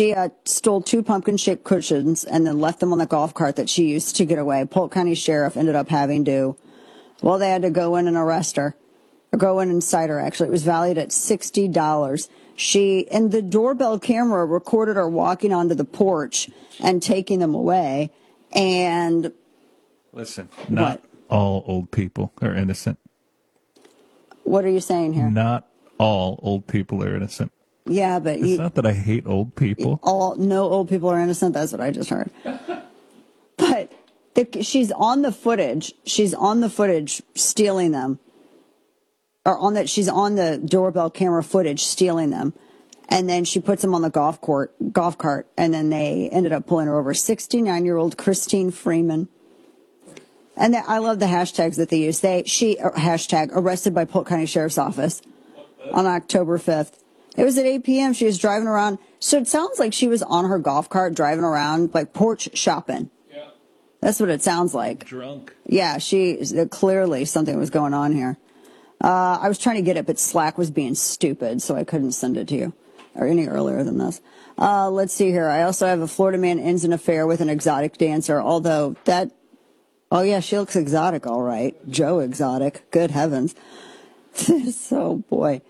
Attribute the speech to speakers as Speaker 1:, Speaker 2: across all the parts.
Speaker 1: She stole 2 pumpkin shaped cushions and then left them on the golf cart that she used to get away. Polk County Sheriff ended up having to, well, they had to go in and arrest her, or go in and cite her, actually. It was valued at $60. And the doorbell camera recorded her walking onto the porch and taking them away. And
Speaker 2: listen, not all old people are innocent.
Speaker 1: What are you saying here?
Speaker 2: Not all old people are innocent.
Speaker 1: Yeah, but
Speaker 2: it's not that I hate old people.
Speaker 1: No old people are innocent. That's what I just heard. But she's on the footage. She's on the footage stealing them. She's on the doorbell camera footage stealing them. And then she puts them on the golf cart, and then they ended up pulling her over. 69-year-old Christine Freeman. And I love the hashtags that they use. Hashtag arrested by Polk County Sheriff's Office on October 5th. It was at 8 p.m. She was driving around. So it sounds like she was on her golf cart driving around, like porch shopping. Yeah. That's what it sounds like.
Speaker 2: Drunk.
Speaker 1: Yeah, clearly something was going on here. I was trying to get it, but Slack was being stupid, so I couldn't send it to you or any earlier than this. Let's see here. I also have a Florida man ends an affair with an exotic dancer, although oh yeah, she looks exotic, all right. Joe Exotic. Good heavens. So, boy.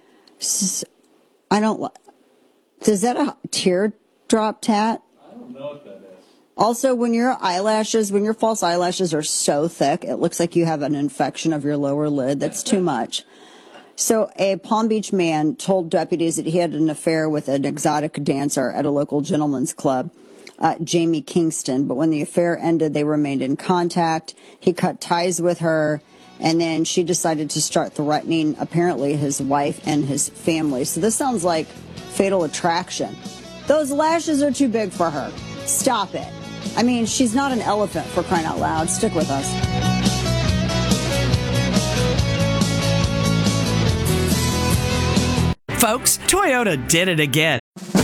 Speaker 1: Is that a teardrop tat?
Speaker 2: I don't know what that is.
Speaker 1: Also, when your false eyelashes are so thick, it looks like you have an infection of your lower lid. That's too much. So a Palm Beach man told deputies that he had an affair with an exotic dancer at a local gentleman's club, Jamie Kingston. But when the affair ended, they remained in contact. He cut ties with her. And then she decided to start threatening, apparently, his wife and his family. So this sounds like Fatal Attraction. Those lashes are too big for her. Stop it. I mean, she's not an elephant, for crying out loud. Stick with us.
Speaker 3: Folks, Toyota did it again.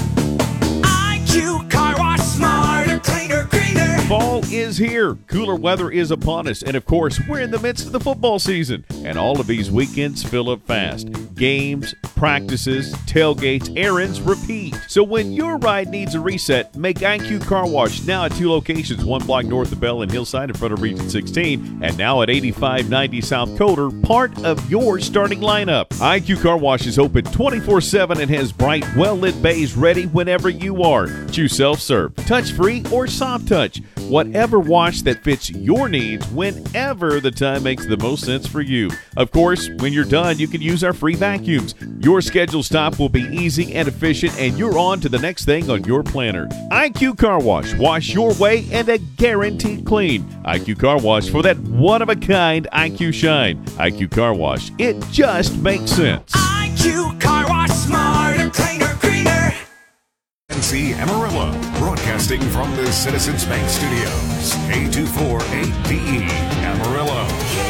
Speaker 4: IQ Car Wash, smarter, cleaner, greener.
Speaker 5: Fall is here. Cooler weather is upon us. And of course, we're in the midst of the football season. And all of these weekends fill up fast. Games, practices, tailgates, errands, repeat. So when your ride needs a reset, make IQ Car Wash now at 2 locations, 1 block north of Bell and Hillside in front of Region 16, and now at 8590 South Coder, part of your starting lineup. IQ Car Wash is open 24/7 and has bright, well-lit bays ready whenever you are. Choose self-serve, touch-free, or soft touch. Whatever wash that fits your needs whenever the time makes the most sense for you. Of course, when you're done, you can use our free vacuums. Your scheduled stop will be easy and efficient, and you're on to the next thing on your planner. IQ Car Wash. Wash your way and a guaranteed clean. IQ Car Wash for that one-of-a-kind IQ shine. IQ Car Wash. It just makes sense.
Speaker 4: IQ Car Wash, smarter, cleaner, greener.
Speaker 6: NC Amarillo, broadcasting from the Citizens Bank Studios. K248DE Amarillo.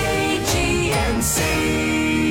Speaker 4: KGNC.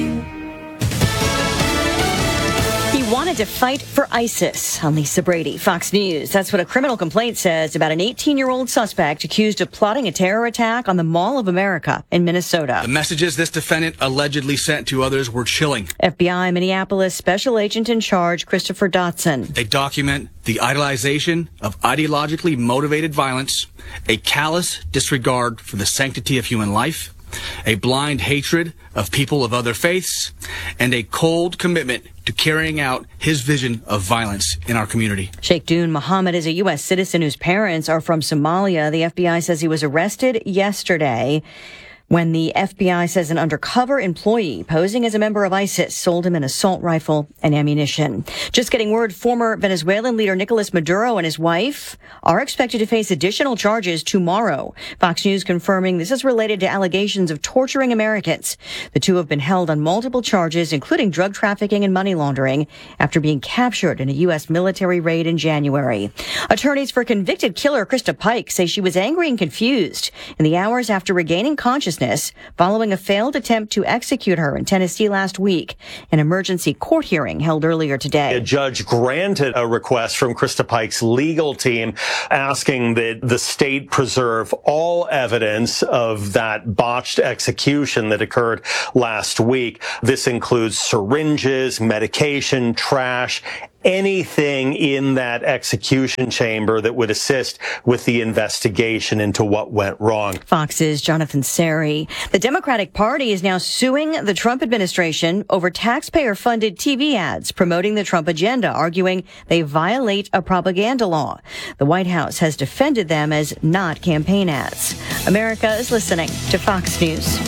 Speaker 7: He wanted to fight for ISIS. I'm Lisa Brady, Fox News. That's what a criminal complaint says about an 18-year-old suspect accused of plotting a terror attack on the Mall of America in Minnesota.
Speaker 8: The messages this defendant allegedly sent to others were chilling.
Speaker 7: FBI Minneapolis Special Agent in Charge Christopher Dotson.
Speaker 8: They document the idolization of ideologically motivated violence, a callous disregard for the sanctity of human life, a blind hatred of people of other faiths, and a cold commitment to carrying out his vision of violence in our community.
Speaker 7: Sheikh Dune Mohammed is a U.S. citizen whose parents are from Somalia. The FBI says he was arrested yesterday when the FBI says an undercover employee posing as a member of ISIS sold him an assault rifle and ammunition. Just getting word, former Venezuelan leader Nicolas Maduro and his wife are expected to face additional charges tomorrow. Fox News confirming this is related to allegations of torturing Americans. The two have been held on multiple charges, including drug trafficking and money laundering, after being captured in a U.S. military raid in January. Attorneys for convicted killer Krista Pike say she was angry and confused in the hours after regaining consciousness following a failed attempt to execute her in Tennessee last week. An emergency court hearing held earlier today.
Speaker 9: A judge granted a request from Krista Pike's legal team asking that the state preserve all evidence of that botched execution that occurred last week. This includes syringes, medication, trash, anything in that execution chamber that would assist with the investigation into what went wrong.
Speaker 7: Fox's Jonathan Seri. The Democratic Party is now suing the Trump administration over taxpayer-funded TV ads promoting the Trump agenda, arguing they violate a propaganda law. The White House has defended them as not campaign ads. America is listening to Fox News.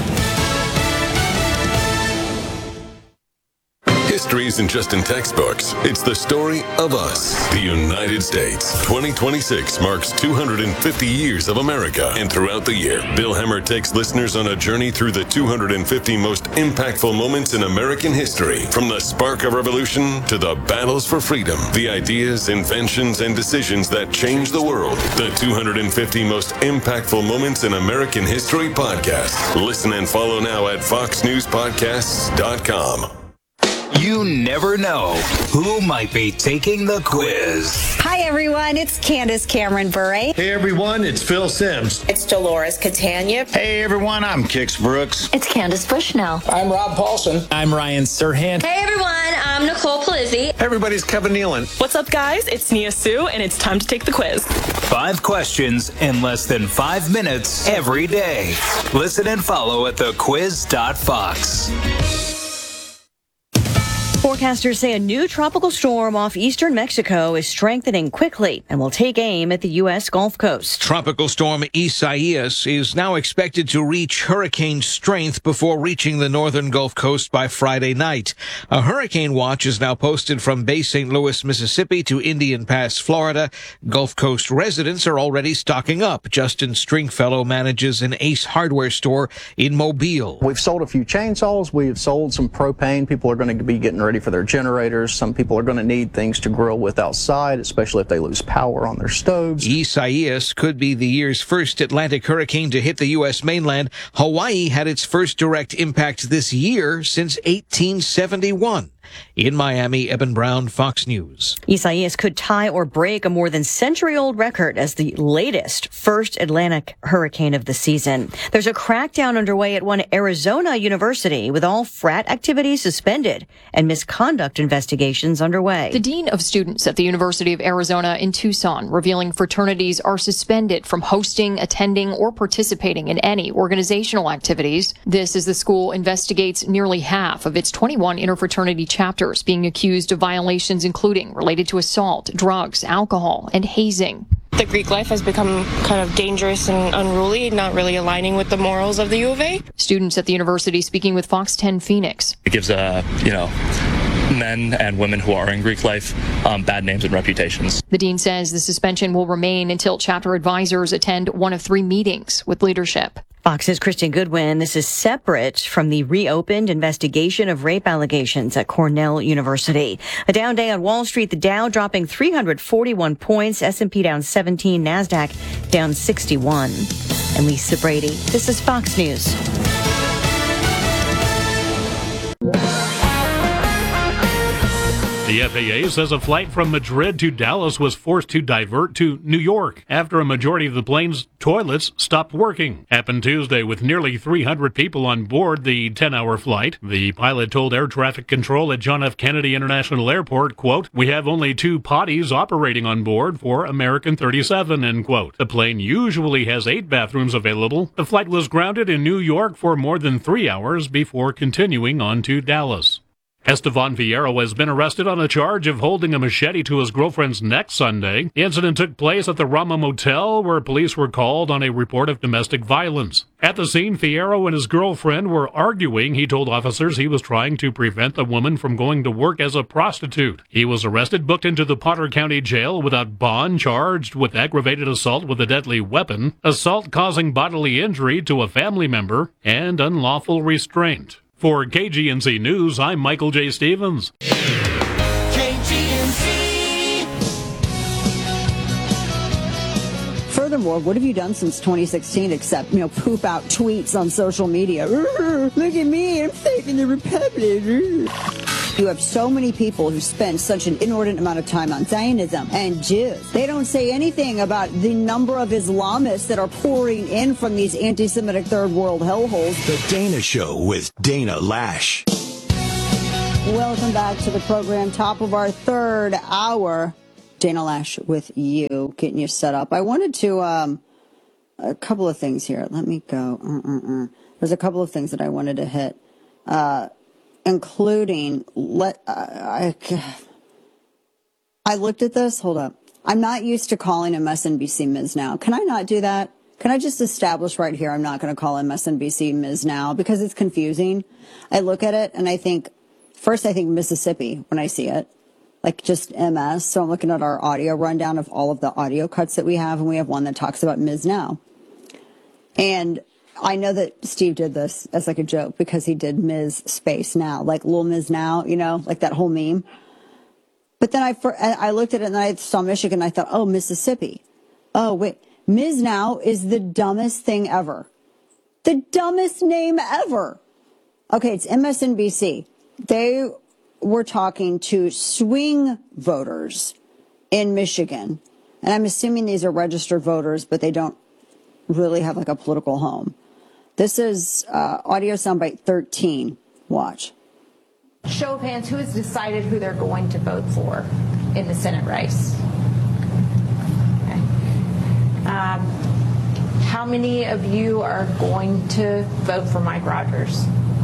Speaker 10: History isn't just in textbooks. It's the story of us, the United States. 2026 marks 250 years of America. And throughout the year, Bill Hemmer takes listeners on a journey through the 250 most impactful moments in American history. From the spark of revolution to the battles for freedom, the ideas, inventions, and decisions that changed the world. The 250 most impactful moments in American history podcast. Listen and follow now at foxnewspodcasts.com.
Speaker 11: You never know who might be taking the quiz.
Speaker 12: Hi, everyone. It's Candace Cameron Bure.
Speaker 13: Hey, everyone. It's Phil Sims.
Speaker 14: It's Dolores Catania.
Speaker 15: Hey, everyone. I'm Kix Brooks.
Speaker 16: It's Candace Bushnell.
Speaker 17: I'm Rob Paulson.
Speaker 18: I'm Ryan Serhant.
Speaker 19: Hey, everyone. I'm Nicole Polizzi.
Speaker 20: Hey, everybody. It's Kevin Nealon.
Speaker 21: What's up, guys? It's Nia Sue, and it's time to take the quiz.
Speaker 11: 5 questions in less than 5 minutes every day. Listen and follow at thequiz.fox.
Speaker 7: Forecasters say a new tropical storm off eastern Mexico is strengthening quickly and will take aim at the U.S. Gulf Coast.
Speaker 22: Tropical storm Isaias is now expected to reach hurricane strength before reaching the northern Gulf Coast by Friday night. A hurricane watch is now posted from Bay St. Louis, Mississippi to Indian Pass, Florida. Gulf Coast residents are already stocking up. Justin Stringfellow manages an Ace hardware store in Mobile.
Speaker 23: We've sold a few chainsaws. We've sold some propane. People are going to be getting ready for their generators. Some people are going to need things to grill with outside, especially if they lose power on their stoves.
Speaker 22: Isaias could be the year's first Atlantic hurricane to hit the U.S. mainland. Hawaii had its first direct impact this year since 1871. In Miami, Eben Brown, Fox News.
Speaker 7: Isaias could tie or break a more than century-old record as the latest first Atlantic hurricane of the season. There's a crackdown underway at one Arizona university with all frat activities suspended and misconduct investigations underway.
Speaker 24: The dean of students at the University of Arizona in Tucson revealing fraternities are suspended from hosting, attending, or participating in any organizational activities. This as the school investigates nearly half of its 21 interfraternity chapters being accused of violations including related to assault, drugs, alcohol, and hazing.
Speaker 25: The Greek life has become kind of dangerous and unruly, not really aligning with the morals of the U of A.
Speaker 24: Students at the university speaking with Fox 10 Phoenix.
Speaker 26: It gives men and women who are in Greek life bad names and reputations.
Speaker 24: The dean says the suspension will remain until chapter advisors attend one of 3 meetings with leadership.
Speaker 7: Fox's Kristen Goodwin. This is separate from the reopened investigation of rape allegations at Cornell University. A down day on Wall Street, the Dow dropping 341 points, S&P down 17, NASDAQ down 61. And Lisa Brady, this is Fox News.
Speaker 27: The FAA says a flight from Madrid to Dallas was forced to divert to New York after a majority of the plane's toilets stopped working. Happened Tuesday with nearly 300 people on board the 10-hour flight. The pilot told air traffic control at John F. Kennedy International Airport, quote, "We have only 2 potties operating on board for American 37, end quote. The plane usually has 8 bathrooms available. The flight was grounded in New York for more than 3 hours before continuing on to Dallas. Estevan Fierro has been arrested on a charge of holding a machete to his girlfriend's neck Sunday. The incident took place at the Rama Motel, where police were called on a report of domestic violence. At the scene, Fierro and his girlfriend were arguing. He told officers he was trying to prevent the woman from going to work as a prostitute. He was arrested, booked into the Potter County Jail without bond, charged with aggravated assault with a deadly weapon, assault causing bodily injury to a family member, and unlawful restraint. For KGNC News, I'm Michael J. Stevens.
Speaker 1: KGNC. Furthermore, what have you done since 2016 except, poop out tweets on social media? Look at me, I'm saving the Republic. You have so many people who spend such an inordinate amount of time on Zionism and Jews. They don't say anything about the number of Islamists that are pouring in from these anti-Semitic third world hellholes.
Speaker 28: The Dana Show with Dana Lash.
Speaker 1: Welcome back to the program. Top of our third hour. Dana Lash with you, getting you set up. I wanted to, a couple of things here. Let me go. There's a couple of things that I wanted to hit, including, I looked at this. Hold up. I'm not used to calling MSNBC Ms. Now. Can I not do that? Can I just establish right here I'm not going to call MSNBC Ms. Now because it's confusing. I look at it and I think, first I think Mississippi when I see it, like just MS. So I'm looking at our audio rundown of all of the audio cuts that we have, and we have one that talks about Ms. Now. And I know that Steve did this as like a joke because he did Ms. Space Now, like Lil Ms. Now, you know, like that whole meme. But then I looked at it and I saw Michigan and I thought, oh, Mississippi. Oh, wait. Ms. Now is the dumbest thing ever. The dumbest name ever. Okay, it's MSNBC. They were talking to swing voters in Michigan. And I'm assuming these are registered voters, but they don't really have like a political home. This is audio soundbite 13. Watch.
Speaker 2: Show of hands, who has decided who they're going to vote for in the Senate race? Okay. How many of you are going to vote for Mike Rogers?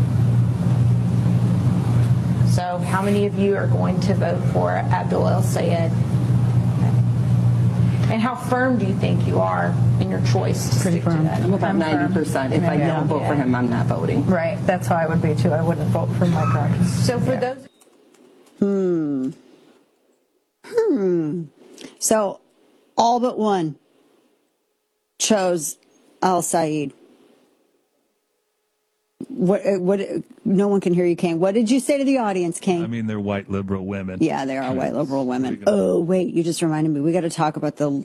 Speaker 2: So how many of you are going to vote for Abdul El Sayed? Okay. And how firm do you think you are in your choice to stick to that?
Speaker 3: I'm about 90%. If I don't vote for him, I'm not voting.
Speaker 2: Right. That's how I would be, too. I wouldn't vote for Mike Rogers. So for those...
Speaker 1: So all but one chose Al Sayed. What? No one can hear you, King. What did you say to the audience, King?
Speaker 14: I mean, they're white liberal women.
Speaker 1: Yeah, they are white liberal women. Oh, wait, you just reminded me. We got to talk about the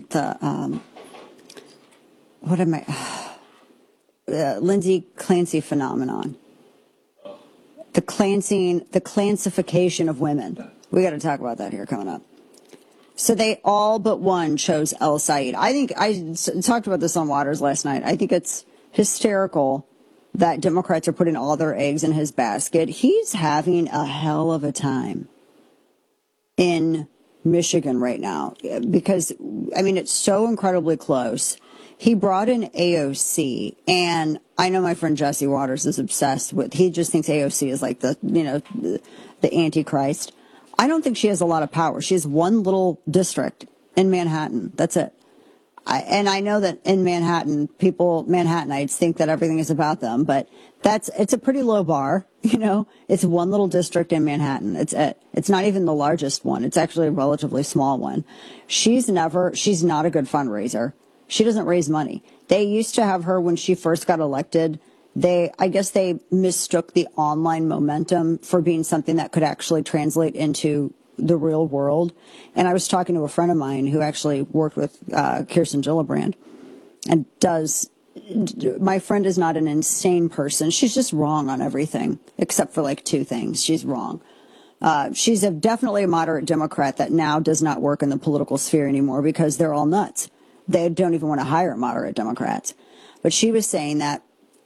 Speaker 1: what am I? Lindsay Clancy phenomenon. The clancification of women. We got to talk about that here coming up. So they all but one chose El Sayed. I think I talked about this on Waters last night. I think it's hysterical that Democrats are putting all their eggs in his basket. He's having a hell of a time in Michigan right now because, I mean, it's so incredibly close. He brought in AOC, and I know my friend Jesse Waters is obsessed with, he just thinks AOC is like the Antichrist. I don't think she has a lot of power. She has one little district in Manhattan. That's it. I know that in Manhattan, Manhattanites think that everything is about them, but it's a pretty low bar. You know, it's one little district in Manhattan. It's not even the largest one. It's actually a relatively small one. She's not a good fundraiser. She doesn't raise money. They used to have her when she first got elected. I guess they mistook the online momentum for being something that could actually translate into the real world. And I was talking to a friend of mine who actually worked with Kirsten Gillibrand and my friend is not an insane person. She's just wrong on everything except for like two things. She's wrong. She's definitely a moderate Democrat that now does not work in the political sphere anymore because they're all nuts. They don't even want to hire moderate Democrats. But she was saying that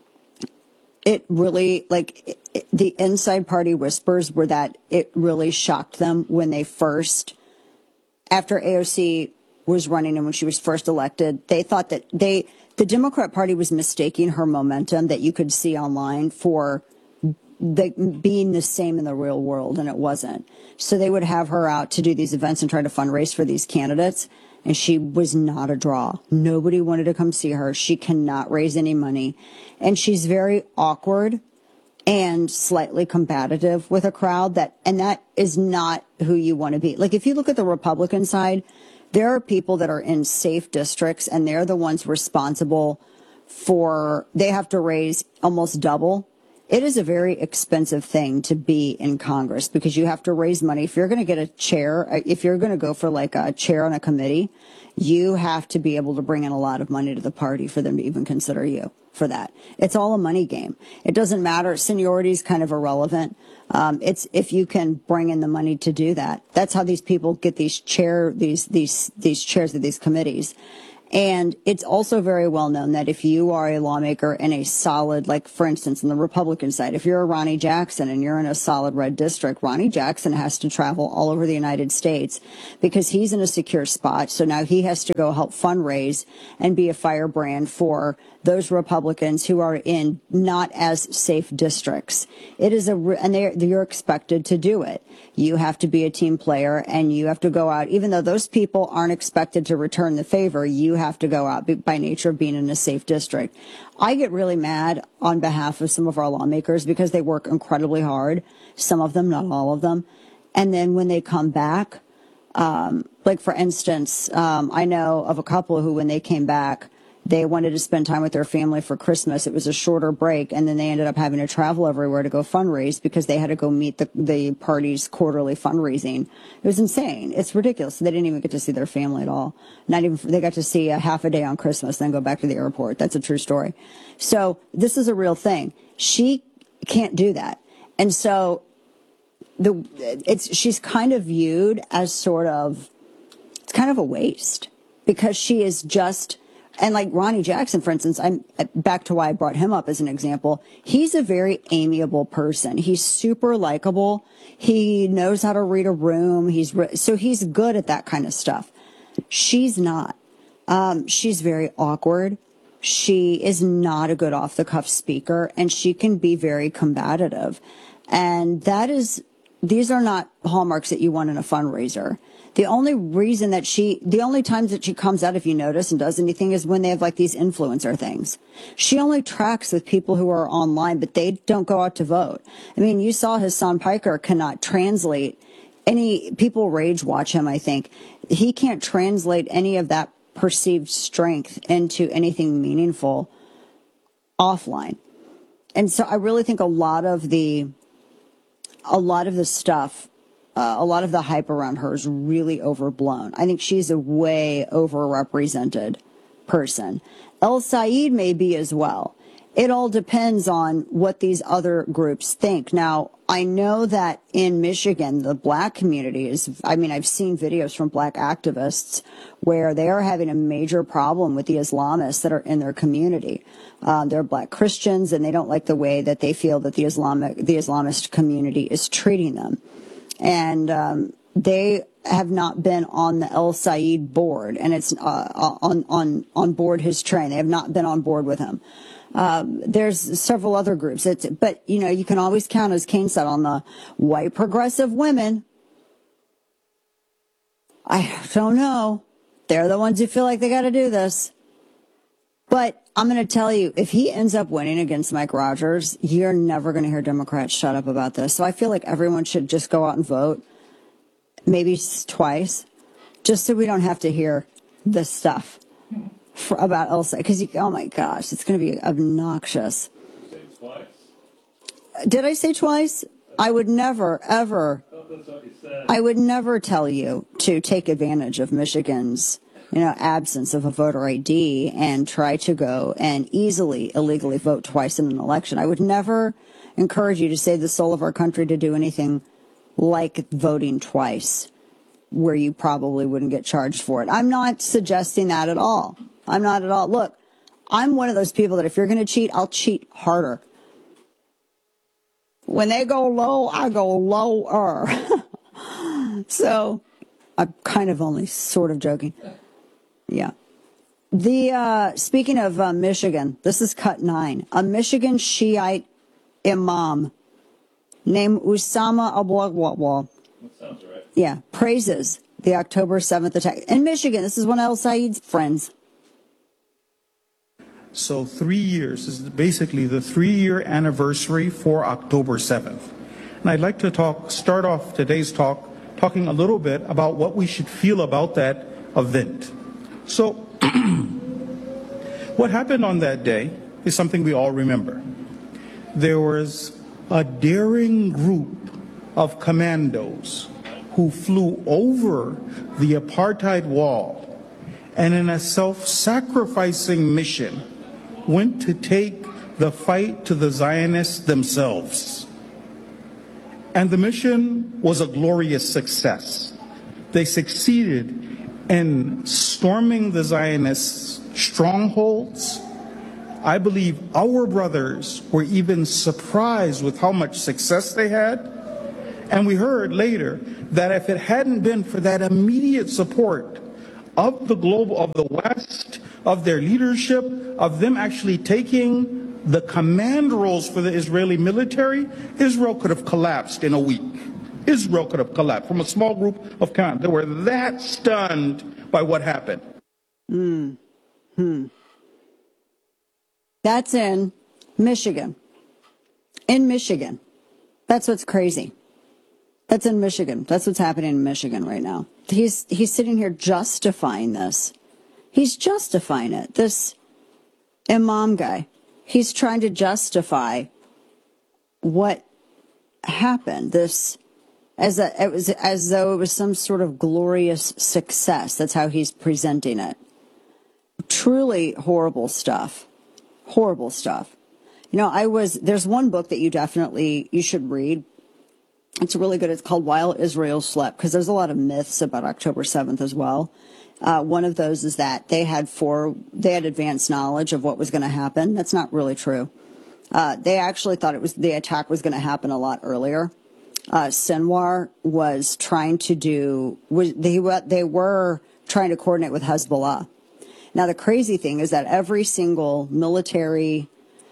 Speaker 1: it really, the inside party whispers were that it really shocked them when they first, after AOC was running and when she was first elected, they thought that the Democrat Party was mistaking her momentum that you could see online for being the same in the real world, and it wasn't. So they would have her out to do these events and try to fundraise for these candidates. And she was not a draw. Nobody wanted to come see her. She cannot raise any money. And she's very awkward and slightly combative with a crowd that is not who you want to be. Like if you look at the Republican side, there are people that are in safe districts and they're the ones responsible they have to raise almost double. It is a very expensive thing to be in Congress because you have to raise money. If you're going to get a chair, if you're going to go for like a chair on a committee, you have to be able to bring in a lot of money to the party for them to even consider you for that. It's all a money game. It doesn't matter. Seniority is kind of irrelevant. It's if you can bring in the money to do that. That's how these people get these chairs of these committees. And it's also very well known that if you are a lawmaker in a solid, like for instance, in the Republican side, if you're a Ronnie Jackson and you're in a solid red district, Ronnie Jackson has to travel all over the United States because he's in a secure spot. So now he has to go help fundraise and be a firebrand for those Republicans who are in not as safe districts. It is you're expected to do it. You have to be a team player and you have to go out, even though those people aren't expected to return the favor, you have to go out by nature of being in a safe district. I get really mad on behalf of some of our lawmakers because they work incredibly hard. Some of them, not all of them. And then when they come back, like for instance, I know of a couple who, when they came back, they wanted to spend time with their family for Christmas. It was a shorter break, and then they ended up having to travel everywhere to go fundraise because they had to go meet the party's quarterly fundraising. It was insane. It's ridiculous. They didn't even get to see their family at all. Not even, they got to see a half a day on Christmas, then go back to the airport. That's a true story. So this is a real thing. She can't do that. And so she's kind of viewed as sort of, it's kind of a waste because she is just, and like Ronnie Jackson, for instance, I'm back to why I brought him up as an example. He's a very amiable person. He's super likable. He knows how to read a room. So he's good at that kind of stuff. She's not. She's very awkward. She is not a good off the cuff speaker, and she can be very combative. And these are not hallmarks that you want in a fundraiser. The only times that she comes out, if you notice, and does anything is when they have like these influencer things. She only tracks with people who are online, but they don't go out to vote. I mean, you saw Hassan Piker cannot translate people rage watch him, I think. He can't translate any of that perceived strength into anything meaningful offline. And so I really think a lot of the stuff, a lot of the hype around her is really overblown. I think she's a way overrepresented person. El Sayed may be as well. It all depends on what these other groups think. Now, I know that in Michigan, the black community I've seen videos from black activists where they are having a major problem with the Islamists that are in their community. They're black Christians, and they don't like the way that they feel that the Islamist community is treating them. And they have not been on the El Sayed board, and it's on board his train. They have not been on board with him. There's several other groups. But you can always count, as Kane said, on the white progressive women. I don't know. They're the ones who feel like they got to do this. But I'm going to tell you, if he ends up winning against Mike Rogers, you're never going to hear Democrats shut up about this. So I feel like everyone should just go out and vote, maybe twice, just so we don't have to hear this stuff about Elsa. Because, oh my gosh, it's going to be obnoxious. Did I say twice? I would never, ever, I would never tell you to take advantage of Michigan's absence of a voter ID and try to go and illegally vote twice in an election. I would never encourage you to save the soul of our country to do anything like voting twice, where you probably wouldn't get charged for it. I'm not suggesting that at all. I'm not at all. Look, I'm one of those people that if you're going to cheat, I'll cheat harder. When they go low, I go lower. So I'm kind of only sort of joking. Yeah. Speaking of Michigan, this is cut 9. A Michigan Shiite imam named Usama Abu
Speaker 5: That sounds right.
Speaker 1: Yeah, praises the October 7th attack. In Michigan, this is one of El Sayed's friends.
Speaker 6: So 3 years is basically the 3-year anniversary for October 7th. And I'd like to start off today's talk talking a little bit about what we should feel about that event. So what happened on that day is something we all remember. There was a daring group of commandos who flew over the apartheid wall and in a self-sacrificing mission went to take the fight to the Zionists themselves. And the mission was a glorious success. They succeeded in storming the Zionist strongholds, I believe our brothers were even surprised with how much success they had. And we heard later that if it hadn't been for that immediate support of the West, of their leadership, of them actually taking the command roles for the Israeli military, Israel could have collapsed in a week. Israel could have collapsed from a small group of commanders. They were that stunned by what happened.
Speaker 1: That's in Michigan. In Michigan. That's what's crazy. That's in Michigan. That's what's happening in Michigan right now. He's sitting here justifying this. He's justifying it. This imam guy. He's trying to justify what happened. This as though it was some sort of glorious success. That's how he's presenting it. Truly horrible stuff. Horrible stuff. You know, there's one book that you should read. It's really good. It's called While Israel Slept, because there's a lot of myths about October 7th as well. One of those is that they had advanced knowledge of what was going to happen. That's not really true. They actually thought the attack was going to happen a lot earlier. Sinwar was trying to they were trying to coordinate with Hezbollah. Now, the crazy thing is that every military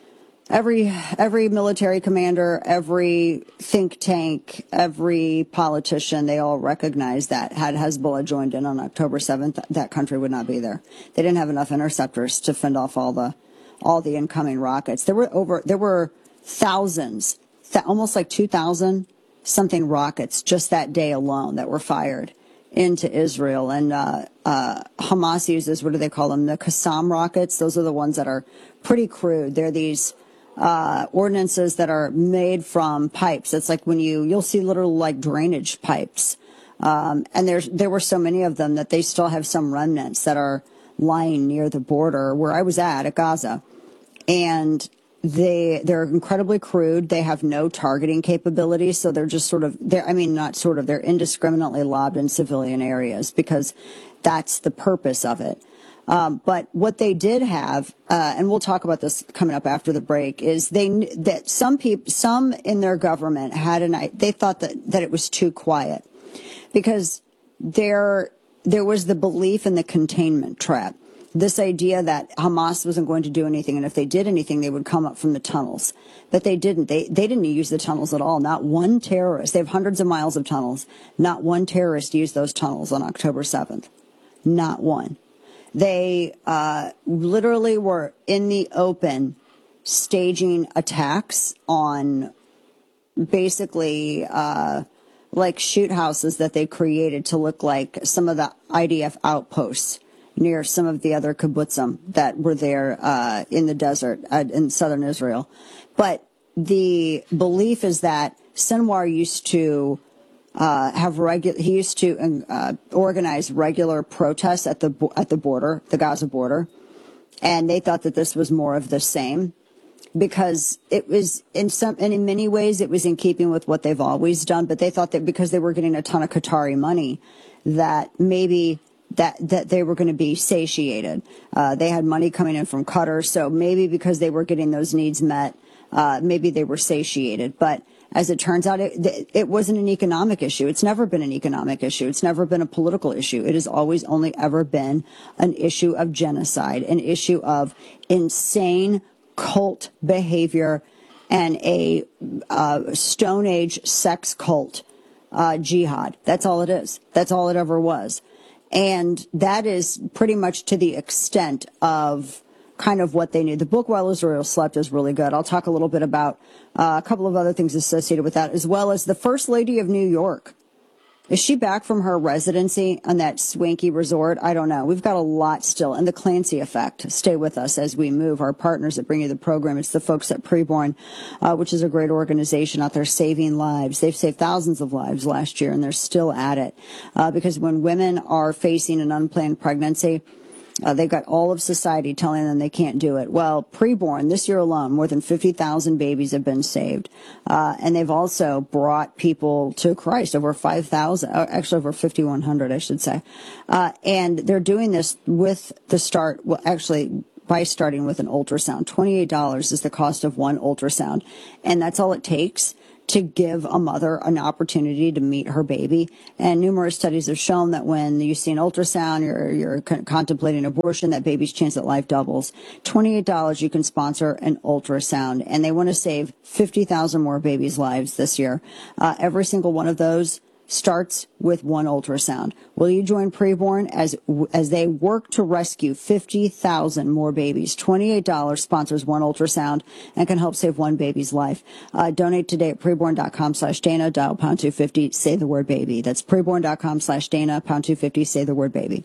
Speaker 1: commander, every think tank, every politician, they all recognized that had Hezbollah joined in on October 7th, that country would not be there. They didn't have enough interceptors to fend off all the incoming rockets. There were thousands, almost like 2,000 something rockets just that day alone that were fired into Israel. And Hamas uses, what do they call them? The Qassam rockets. Those are the ones that are pretty crude. They're these ordinances that are made from pipes. It's like when you'll see literal like drainage pipes. And there were so many of them that they still have some remnants that are lying near the border where I was at Gaza. And they're incredibly crude. They have no targeting capabilities. So they're just they're indiscriminately lobbed in civilian areas because that's the purpose of it. But what they did have, and we'll talk about this coming up after the break, is that some in their government they thought that it was too quiet because there was the belief in the containment trap. This idea that Hamas wasn't going to do anything, and if they did anything, they would come up from the tunnels. But they didn't. They didn't use the tunnels at all. Not one terrorist. They have hundreds of miles of tunnels. Not one terrorist used those tunnels on October 7th. Not one. They literally were in the open staging attacks on basically like shoot houses that they created to look like some of the IDF outposts near some of the other kibbutzim that were there in the desert in southern Israel. But the belief is that Sinwar used to organize regular protests at the border, the Gaza border, and they thought that this was more of the same because it was in many ways it was in keeping with what they've always done. But they thought that because they were getting a ton of Qatari money, that maybe that they were going to be satiated. They had money coming in from Qatar, so maybe because they were getting those needs met, maybe they were satiated. But as it turns out, it wasn't an economic issue. It's never been an economic issue. It's never been a political issue. It has always only ever been an issue of genocide, an issue of insane cult behavior and a Stone Age sex cult jihad. That's all it is. That's all it ever was. And that is pretty much to the extent of kind of what they knew. The book While Israel Slept is really good. I'll talk a little bit about a couple of other things associated with that, as well as the First Lady of New York. Is she back from her residency on that swanky resort? I don't know. We've got a lot still. And the Clancy Effect. Stay with us as we move. Our partners that bring you the program. It's the folks at Preborn, which is a great organization out there saving lives. They've saved thousands of lives last year, and they're still at it. Because when women are facing an unplanned pregnancy, They've got all of society telling them they can't do it. Well, preborn, this year alone, more than 50,000 babies have been saved. And they've also brought people to Christ, over 5,000, actually over 5,100, I should say. And they're doing this with the start, well, actually, by starting with an ultrasound. $28 is the cost of one ultrasound. And that's all it takes to give a mother an opportunity to meet her baby. And numerous studies have shown that when you see an ultrasound, you're contemplating abortion, that baby's chance at life doubles. $28, you can sponsor an ultrasound. And they want to save 50,000 more babies' lives this year. Every single one of those starts with one ultrasound. Will you join Preborn as they work to rescue 50,000 more babies? $28 sponsors one ultrasound and can help save one baby's life. Donate today at preborn.com/Dana. Dial pound 250. Say the word baby. That's preborn.com/Dana. Pound 250. Say the word baby.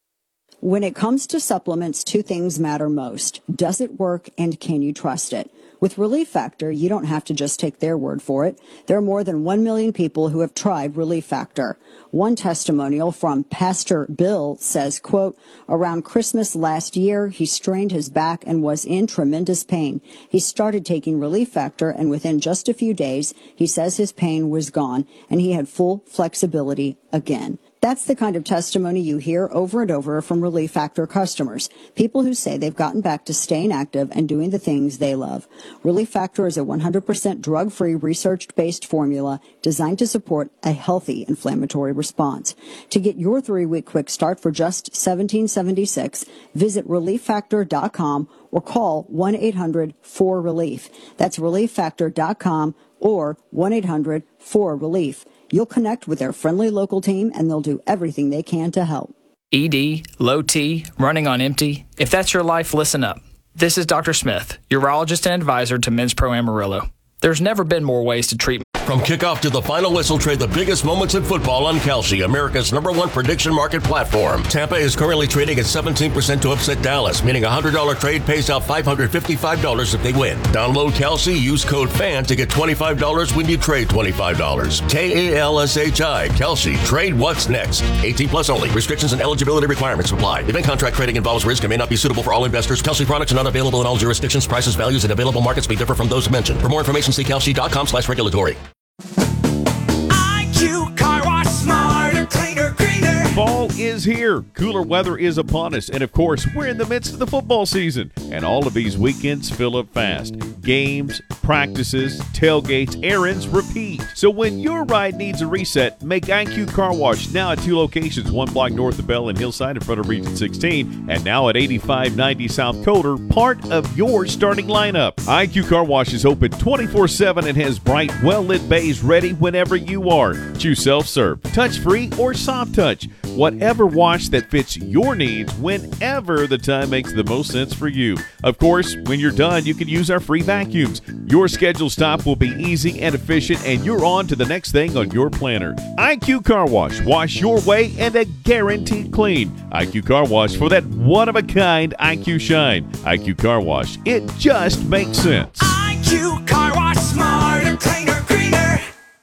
Speaker 1: When it comes to supplements, two things matter most. Does it work and can you trust it? With Relief Factor, you don't have to just take their word for it. There are more than 1 million people who have tried Relief Factor. One testimonial from Pastor Bill says, quote, around Christmas last year, he strained his back and was in tremendous pain. He started taking Relief Factor, and within just a few days, he says his pain was gone and he had full flexibility again. That's the kind of testimony you hear over and over from Relief Factor customers, people who say they've gotten back to staying active and doing the things they love. Relief Factor is a 100% drug-free, research-based formula designed to support a healthy inflammatory response. To get your 3-week quick start for just $17.76, visit ReliefFactor.com or call 1-800-4RELIEF. That's ReliefFactor.com or 1-800-4RELIEF. You'll connect with their friendly local team, and they'll do everything they can to help.
Speaker 4: ED, low T, running on empty. If that's your life, listen up. This is Dr. Smith, urologist and advisor to Men's Pro Amarillo. There's never been more ways to treat.
Speaker 5: From kickoff to the final whistle, trade the biggest moments in football on Kalshi, America's #1 prediction market platform. Tampa is currently trading at 17% to upset Dallas, meaning a $100 trade pays out $555 if they win. Download Kalshi, use code FAN to get $25 when you trade $25. KALSHI, Kalshi, trade what's next. 18 plus only. Restrictions and eligibility requirements apply. Event contract trading involves risk and may not be suitable for all investors. Kalshi products are not available in all jurisdictions. Prices, values, and available markets may differ from those mentioned. For more information, see kalshi.com/regulatory.
Speaker 14: IQ Car Wash, smarter, cleaner, greener.
Speaker 16: Fall is here. Cooler weather is upon us. And of course, we're in the midst of the football season. And all of these weekends fill up fast. Games, practices, tailgates, errands, repeat. So when your ride needs a reset, make IQ Car Wash now at 2 locations, 1 block north of Bell and Hillside in front of Region 16, and now at 8590 South Coder, part of your starting lineup. IQ Car Wash is open 24/7 and has bright, well-lit bays ready whenever you are. Choose self-serve, touch-free, or soft touch. Whatever wash that fits your needs whenever the time makes the most sense for you. Of course, when you're done, you can use our free vacuums. Your scheduled stop will be easy and efficient, and you're on to the next thing on your planner. IQ Car Wash. Wash your way and a guaranteed clean. IQ Car Wash for that one-of-a-kind IQ shine. IQ Car Wash. It just makes sense.
Speaker 14: IQ Car Wash, smarter, cleaner, greener.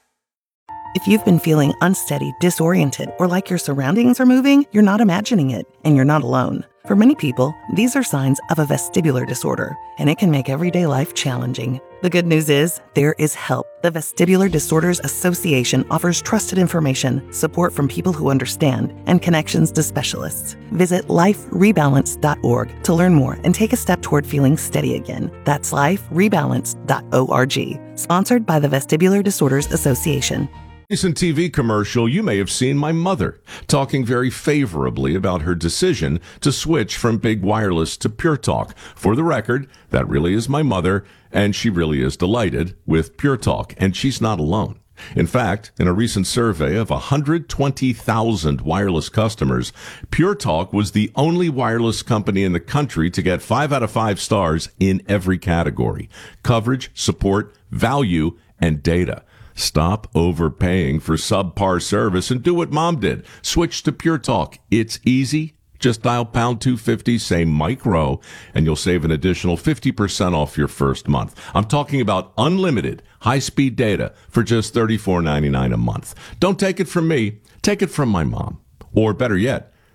Speaker 17: If you've been feeling unsteady, disoriented, or like your surroundings are moving, you're not imagining it, and you're not alone. For many people, these are signs of a vestibular disorder, and it can make everyday life challenging. The good news is, there is help. The Vestibular Disorders Association offers trusted information, support from people who understand, and connections to specialists. Visit liferebalance.org to learn more and take a step toward feeling steady again. That's liferebalance.org. Sponsored by the Vestibular Disorders Association.
Speaker 18: Recent TV commercial, you may have seen my mother talking very favorably about her decision to switch from big wireless to Pure Talk. For the record, that really is my mother, and she really is delighted with Pure Talk, and she's not alone. In fact, in a recent survey of 120,000 wireless customers, Pure Talk was the only wireless company in the country to get 5 out of 5 stars in every category: coverage, support, value, and data. Stop overpaying for subpar service and do what Mom did. Switch to Pure Talk. It's easy. Just dial pound 250, say Mike Rowe, and you'll save an additional 50% off your first month. I'm talking about unlimited high-speed data for just $34.99 a month. Don't take it from me. Take it from my mom. Or better yet,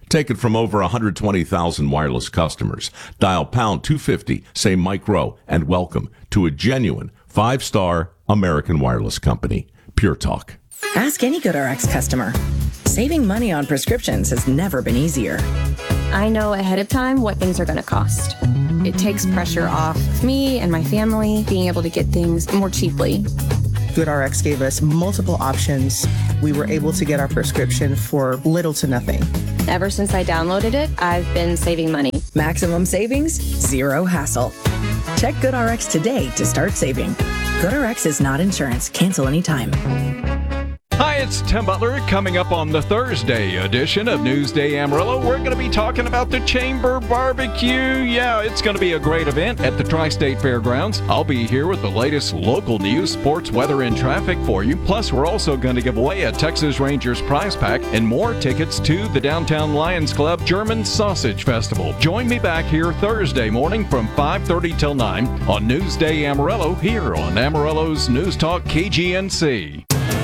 Speaker 18: Take it from over 120,000 wireless customers. Dial pound 250, say Mike Rowe, and welcome to a genuine 5-star American wireless company. Pure Talk.
Speaker 8: Ask any GoodRx customer. Saving money on prescriptions has never been easier.
Speaker 9: I know ahead of time what things are going to cost. It takes pressure off me and my family being able to get things more cheaply.
Speaker 10: GoodRx gave us multiple options. We were able to get our prescription for little to nothing.
Speaker 9: Ever since I downloaded it, I've been saving money.
Speaker 8: Maximum savings, zero hassle. Check GoodRx today to start saving. GoodRx is not insurance. Cancel anytime.
Speaker 12: Hi, it's Tim Butler. Coming up on the Thursday edition of Newsday Amarillo, we're going to be talking about the Chamber Barbecue. Yeah, it's going to be a great event at the Tri-State Fairgrounds. I'll be here with the latest local news, sports, weather, and traffic for you. Plus, we're also going to give away a Texas Rangers prize pack and more tickets to the Downtown Lions Club German Sausage Festival. Join me back here Thursday morning from 5:30 till 9 on Newsday Amarillo here on Amarillo's News Talk KGNC.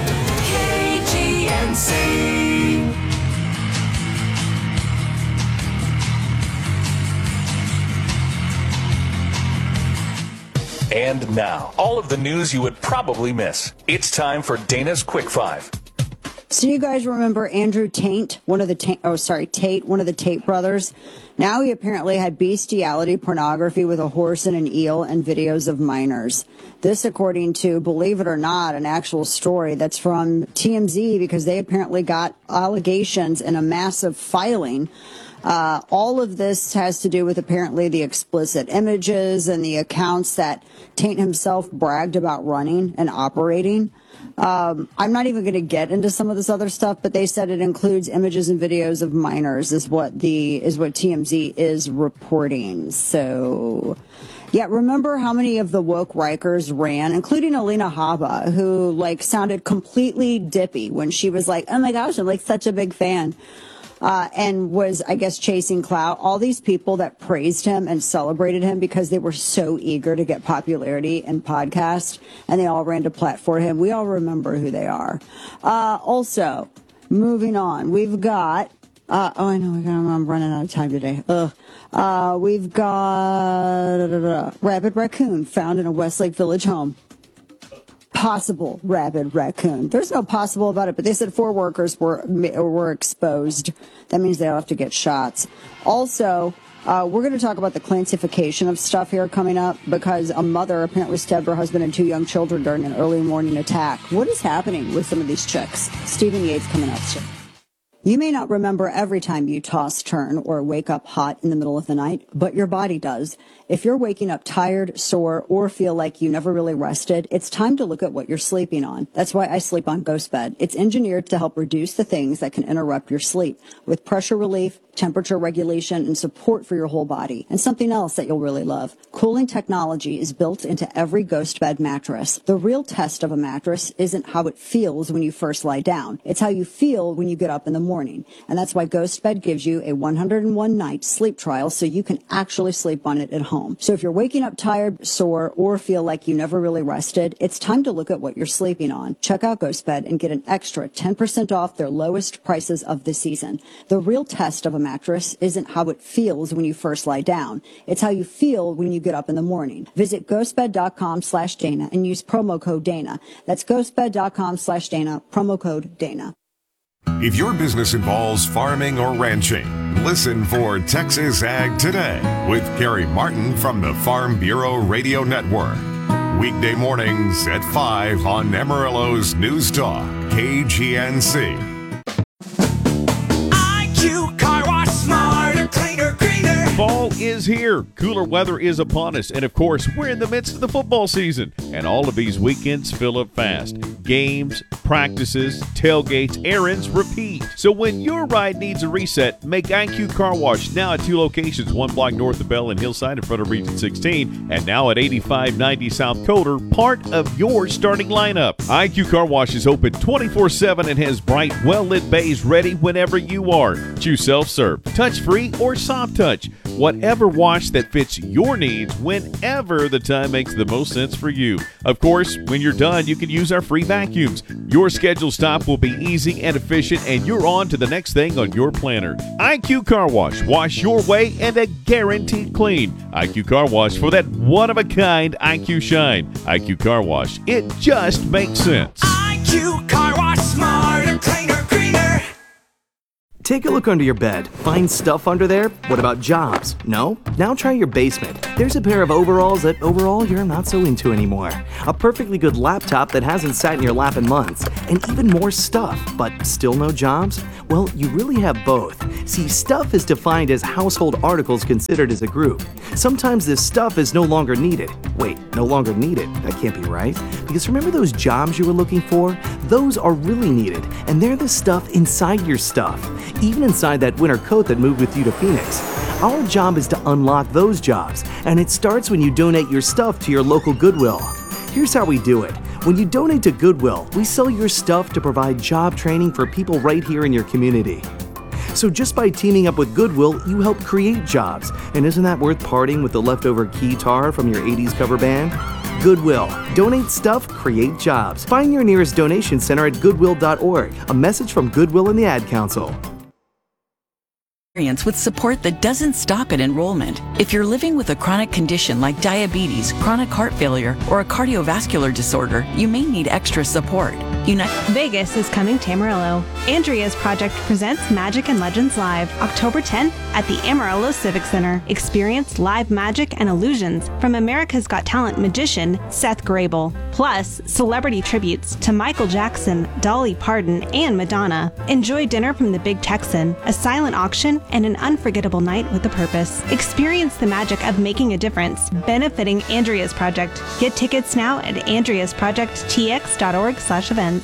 Speaker 13: And now, all of the news you would probably miss. It's time for Dana's Quick Five.
Speaker 1: So you guys remember Andrew Tate, one of the Tate brothers? Now he apparently had bestiality pornography with a horse and an eel and videos of minors. This, according to, believe it or not, an actual story that's from TMZ, because they apparently got allegations in a massive filing. All of this has to do with apparently the explicit images and the accounts that Tate himself bragged about running and operating. I'm not even going to get into some of this other stuff, but they said it includes images and videos of minors is what TMZ is reporting. So, yeah, remember how many of the woke Rikers ran, including Alina Habba, who sounded completely dippy when she was like, "Oh my gosh, I'm such a big fan." And was, I guess, chasing clout. All these people that praised him and celebrated him because they were so eager to get popularity in podcasts, and they all ran to platform him. We all remember who they are. Also, moving on, we've got, I know, I'm running out of time today. We've got rabid raccoon found in a Westlake Village home. Possible rabid raccoon. There's no possible about it, but they said 4 workers were exposed. That means they'll have to get shots. Also, we're going to talk about the classification of stuff here coming up, because a mother apparently stabbed her husband and 2 young children during an early morning attack. What is happening with some of these chicks? Stephen Yates coming up soon. You may not remember every time you toss, turn, or wake up hot in the middle of the night, but your body does. If you're waking up tired, sore, or feel like you never really rested, it's time to look at what you're sleeping on. That's why I sleep on GhostBed. It's engineered to help reduce the things that can interrupt your sleep, with pressure relief, temperature regulation, and support for your whole body. And something else that you'll really love. Cooling technology is built into every GhostBed mattress. The real test of a mattress isn't how it feels when you first lie down. It's how you feel when you get up in the morning. And that's why GhostBed gives you a 101-night sleep trial so you can actually sleep on it at home. So if you're waking up tired, sore, or feel like you never really rested, it's time to look at what you're sleeping on. Check out GhostBed and get an extra 10% off their lowest prices of the season. The real test of a mattress isn't how it feels when you first lie down. It's how you feel when you get up in the morning. Visit ghostbed.com/Dana and use promo code Dana. That's ghostbed.com/Dana, promo code Dana.
Speaker 15: If your business involves farming or ranching, listen for Texas Ag Today with Gary Martin from the Farm Bureau Radio Network. Weekday mornings at 5 on Amarillo's News Talk, KGNC.
Speaker 14: IQ Car Wash, smarter, cleaner, greener.
Speaker 16: Fall is here. Cooler weather is upon us. And of course, we're in the midst of the football season. And all of these weekends fill up fast. Games, practices, tailgates, errands, repeat. So when your ride needs a reset, make IQ Car Wash now at 2 locations, 1 block north of Bell and Hillside in front of Region 16, and now at 8590 South Coder, part of your starting lineup. IQ Car Wash is open 24/7 and has bright, well-lit bays ready whenever you are. Choose self-serve, touch-free, or soft touch. whatever wash that fits your needs whenever the time makes the most sense for you. Of course, when you're done, you can use our free vacuums. Your scheduled stop will be easy and efficient, and you're on to the next thing on your planner. IQ Car Wash. Wash your way and a guaranteed clean. IQ Car Wash for that one-of-a-kind IQ shine. IQ Car Wash. It just makes sense.
Speaker 14: IQ Car Wash, smarter, cleaner, greener.
Speaker 11: Take a look under your bed. Find stuff under there? What about jobs? No? Now try your basement. There's a pair of overalls that overall you're not so into anymore. A perfectly good laptop that hasn't sat in your lap in months. And even more stuff, but still no jobs? Well, you really have both. See, stuff is defined as household articles considered as a group. Sometimes this stuff is no longer needed. Wait, no longer needed? That can't be right. Because remember those jobs you were looking for? Those are really needed, and they're the stuff inside your stuff. Even inside that winter coat that moved with you to Phoenix. Our job is to unlock those jobs, and it starts when you donate your stuff to your local Goodwill. Here's how we do it. When you donate to Goodwill, we sell your stuff to provide job training for people right here in your community. So just by teaming up with Goodwill, you help create jobs. And isn't that worth parting with the leftover guitar from your 80s cover band? Goodwill. Donate stuff, create jobs. Find your nearest donation center at goodwill.org. A message from Goodwill and the Ad Council.
Speaker 19: With support that doesn't stop at enrollment. If you're living with a chronic condition like diabetes, chronic heart failure, or a cardiovascular disorder, you may need extra support.
Speaker 20: Vegas is coming to Amarillo. Andrea's Project presents Magic and Legends Live, October 10th at the Amarillo Civic Center. Experience live magic and illusions from America's Got Talent magician Seth Grable. Plus, celebrity tributes to Michael Jackson, Dolly Parton, and Madonna. Enjoy dinner from the Big Texan, a silent auction, and an unforgettable night with a purpose. Experience the magic of making a difference, benefiting Andrea's Project. Get tickets now at andreasprojecttx.org/events.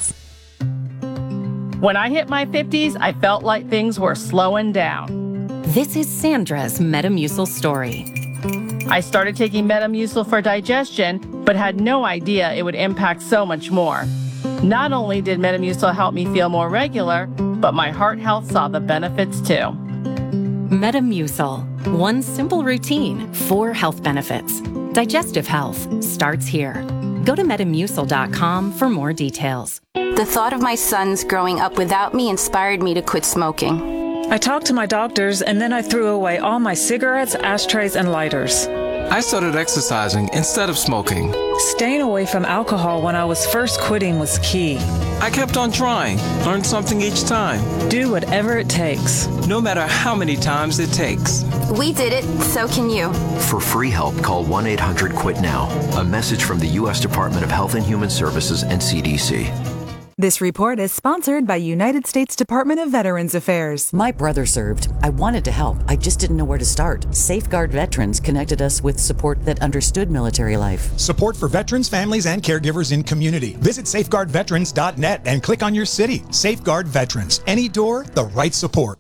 Speaker 21: When I hit my 50s, I felt like things were slowing down.
Speaker 22: This is Sandra's Metamucil story.
Speaker 21: I started taking Metamucil for digestion, but had no idea it would impact so much more. Not only did Metamucil help me feel more regular, but my heart health saw the benefits too.
Speaker 22: Metamucil. One simple routine, 4 health benefits. Digestive health starts here. Go to Metamucil.com for more details.
Speaker 23: The thought of my sons growing up without me inspired me to quit smoking.
Speaker 25: I talked to my doctors, and then I threw away all my cigarettes, ashtrays, and lighters.
Speaker 28: I started exercising instead of smoking.
Speaker 25: Staying away from alcohol when I was first quitting was key.
Speaker 28: I kept on trying, learned something each time.
Speaker 25: Do whatever it takes.
Speaker 28: No matter how many times it takes.
Speaker 23: We did it, so can you.
Speaker 29: For free help, call 1-800-QUIT-NOW. A message from the U.S. Department of Health and Human Services and CDC.
Speaker 30: This report is sponsored by United States Department of Veterans Affairs.
Speaker 31: My brother served. I wanted to help. I just didn't know where to start. Safeguard Veterans connected us with support that understood military life.
Speaker 32: Support for veterans, families, and caregivers in community. Visit safeguardveterans.net and click on your city. Safeguard Veterans. Any door, the right support.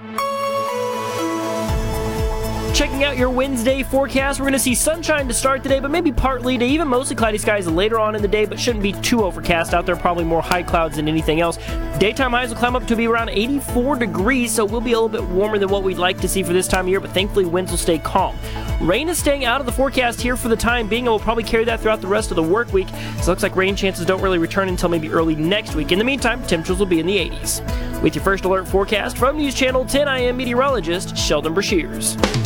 Speaker 33: Checking out your Wednesday forecast, we're going to see sunshine to start the day, but maybe partly to even mostly cloudy skies later on in the day, but shouldn't be too overcast out there. Probably more high clouds than anything else. Daytime highs will climb up to be around 84 degrees, so it will be a little bit warmer than what we'd like to see for this time of year, but thankfully winds will stay calm. Rain is staying out of the forecast here for the time being, and we'll probably carry that throughout the rest of the work week. So it looks like rain chances don't really return until maybe early next week. In the meantime, temperatures will be in the 80s. With your first alert forecast from News Channel 10, I am meteorologist Sheldon Brashears.